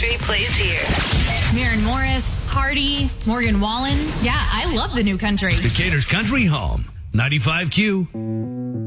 country plays here. Maren Morris, Cardi, Morgan Wallen. Yeah, I love the new country. Decatur's country home, 95Q.